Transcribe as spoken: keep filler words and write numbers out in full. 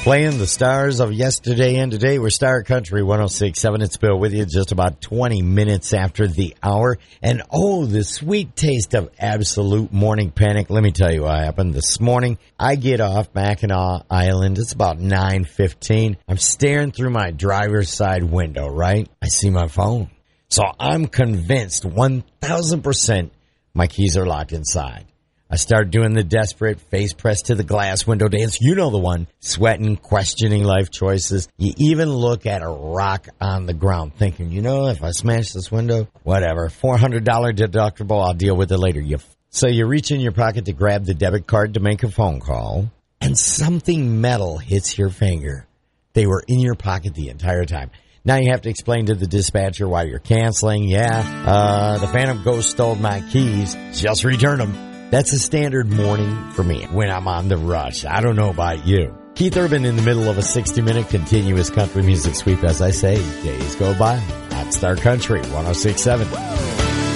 Playing the stars of yesterday and today. We're Star Country one oh six point seven. It's Bill with you just about twenty minutes after the hour. And oh, the sweet taste of absolute morning panic. Let me tell you what happened this morning. I get off Mackinac Island. It's about nine fifteen. I'm staring through my driver's side window, right? I see my phone. So I'm convinced one thousand percent my keys are locked inside. I start doing the desperate face press to the glass window dance. You know the one. Sweating, questioning life choices. You even look at a rock on the ground thinking, you know, if I smash this window, whatever. four hundred dollars deductible, I'll deal with it later. You f- so you reach in your pocket to grab the debit card to make a phone call, and something metal hits your finger. They were in your pocket the entire time. Now you have to explain to the dispatcher why you're canceling. Yeah, uh, the Phantom Ghost stole my keys. Just return them. That's a standard morning for me when I'm on the rush. I don't know about you. Keith Urban in the middle of a sixty-minute continuous country music sweep, as I say. Days go by. At Star Country one oh six point seven.